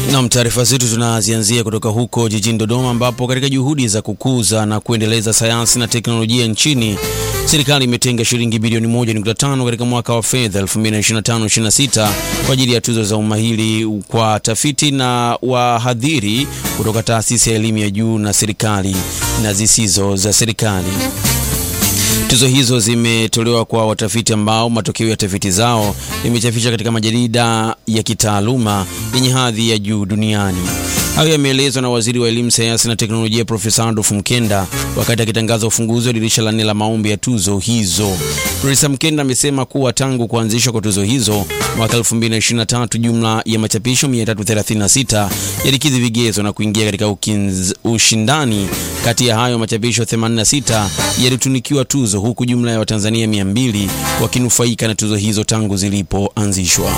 Na taarifa zetu tunazianzia kutoka huko jijini Dodoma, ambapo katika juhudi za kukuza na kuendeleza sayansi na teknolojia nchini, serikali imetenga shilingi bilioni 1.5 katika mwaka wa fedha 2025-26 kwa ajili ya tuzo za umahiri kwa tafiti na wahadhiri kutoka taasisi ya elimu ya juu na serikali na zisizo za serikali. Tuzo hizo zimetolewa kwa watafiti ambao matokeo ya tafiti zao yamechapishwa katika majarida ya kitaaluma yenye hadhi ya juu duniani. Hayo yameelezwa na Waziri wa Elimu, Sayansi na Teknolojia Profesa Adolf Mkenda wakati akitangaza ufunguzi wa dirisha la 4 la maombi ya tuzo hizo. Profesa Mkenda amesema kuwa tangu kuanzishwa kwa tuzo hizo mwaka 2023, jumla ya machapisho 336 yalikidhi vigezo na kuingia katika ushindani. Kati ya hayo machapisho 86 yalitunikiwa tuzo, huku jumla ya Watanzania 200 wakinufaika na tuzo hizo tangu zilipoanzishwa.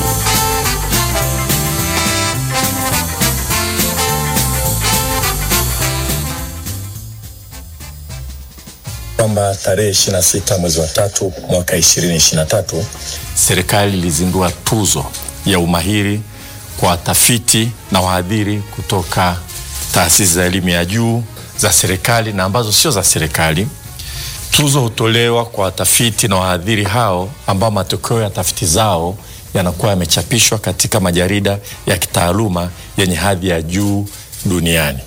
Kwamba tarehe 26 mwezi wa 3 mwaka 2023 serikali ilizindua tuzo ya umahiri kwa watafiti na wahadhiri kutoka taasisi za elimu ya juu za serikali na ambazo sio za serikali. Tuzo hutolewa kwa watafiti na wahadhiri hao ambao matokeo ya tafiti zao yanakuwa yamechapishwa katika majarida ya kitaaluma yenye hadhi ya juu duniani.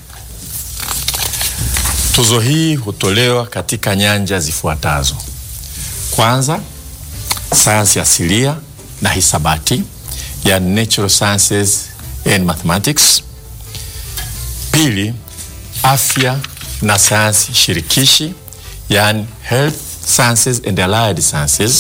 Tuzo hii hutolewa katika nyanja zifuatazo. Kwanza, sayansi asilia na hisabati, yani natural sciences and mathematics. Pili, afya na sayansi shirikishi, yani health sciences and allied sciences.